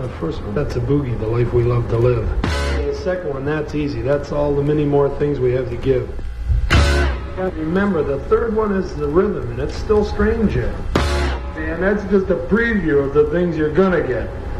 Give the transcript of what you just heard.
The first one, that's a boogie, the life we love to live. And the second one, that's easy. That's all the many more things we have to give. And remember, the third one is the rhythm, and it's still strange yet. And that's just a preview of the things you're gonna get.